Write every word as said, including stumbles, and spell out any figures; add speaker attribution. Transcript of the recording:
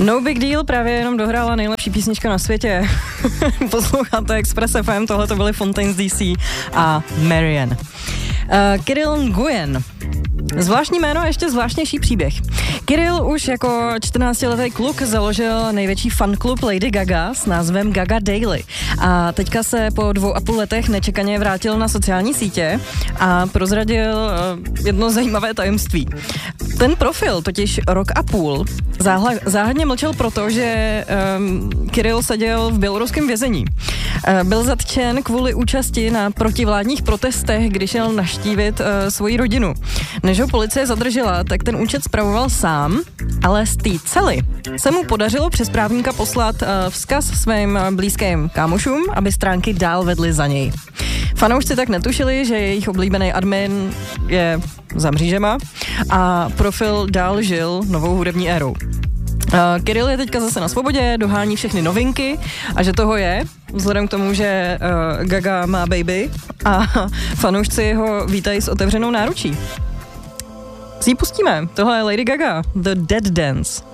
Speaker 1: No Big Deal právě jenom dohrála nejlepší písnička na světě. Posloucháte Express F M, tohle to byly Fontaines D C a Marianne. Uh, Kirill Nguyen. Zvláštní jméno a ještě zvláštnější příběh. Kirill už jako čtrnáctiletý kluk založil největší fanklub Lady Gaga s názvem Gaga Daily. A teďka se po dvou a půl letech nečekaně vrátil na sociální sítě a prozradil uh, jedno zajímavé tajemství. Ten profil totiž rok a půl záhla, záhadně mlčel proto, že um, Kirill seděl v běloruském vězení. Uh, byl zatčen kvůli účasti na protivládních protestech, když šel navštívit uh, svoji rodinu. Než ho policie zadržela, tak ten účet spravoval sám, ale z té cely se mu podařilo přes právníka poslat uh, vzkaz svým blízkým kámošům, aby stránky dál vedly za něj. Fanoušci tak netušili, že jejich oblíbený admin je za mřížema a profil dál žil novou hudební érou. Uh, Kirill je teďka zase na svobodě, dohání všechny novinky a že toho je, vzhledem k tomu, že uh, Gaga má baby a fanoušci ho vítají s otevřenou náručí. Si ji pustíme, tohle je Lady Gaga, The Dead Dance.